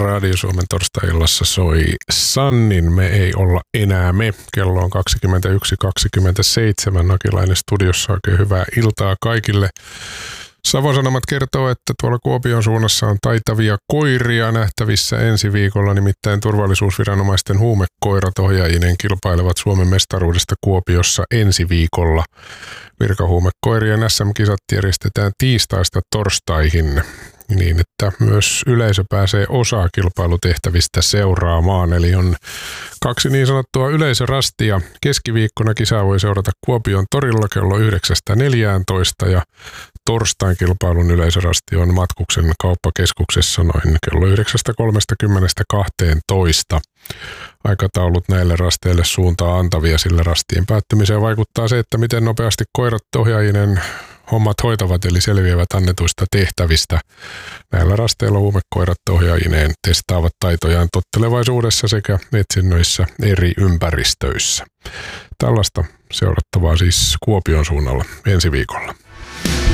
Radio Suomen torstai-illassa soi Sannin Me ei olla enää me. Kello on 21.27. Nakilainen studiossa. Oikein hyvää iltaa kaikille. Savon Sanomat kertoo, että tuolla Kuopion suunnassa on taitavia koiria nähtävissä ensi viikolla. Nimittäin turvallisuusviranomaisten huumekoirat ohjaajineen kilpailevat Suomen mestaruudesta Kuopiossa ensi viikolla. Virkahuumekoirien SM-kisat järjestetään tiistaista torstaihin niin, että myös yleisö pääsee osaa kilpailutehtävistä seuraamaan. Eli on 2 niin sanottua yleisörastia. Keskiviikkona kisaa voi seurata Kuopion torilla kello 9-14 ja torstain kilpailun yleisörasti on Matkuksen kauppakeskuksessa noin kello 9.30-12. Aikataulut näille rasteille suuntaa antavia, sillä rastien päättymiseen vaikuttaa se, että miten nopeasti koirat ohjaajinen hommat hoitavat eli selviävät annetuista tehtävistä. Näillä rasteilla huumekoirat ohjaajineen testaavat taitojaan tottelevaisuudessa sekä etsinnöissä eri ympäristöissä. Tällaista seurattavaa siis Kuopion suunnalla ensi viikolla.